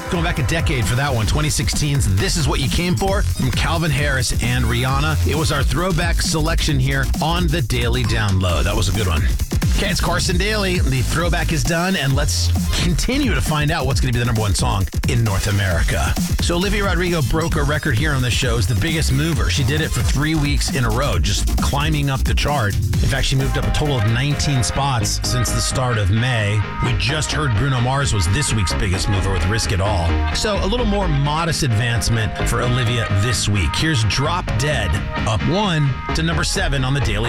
Going back a decade for that one, 2016's This Is What You Came For from Calvin Harris and Rihanna. It was our throwback selection here on the Daily Download. That was a good one. Okay, it's Carson Daly. The throwback is done, and let's continue to find out what's going to be the number one song in North America. So Olivia Rodrigo broke a record here on the show as the biggest mover. She did it for 3 weeks in a row, just climbing up the chart. In fact, she moved up a total of 19 spots since the start of May. We just heard Bruno Mars was this week's biggest mover with Risk It All. So a little more modest advancement for Olivia this week. Here's Drop Dead, up 1 to number 7 on the Daily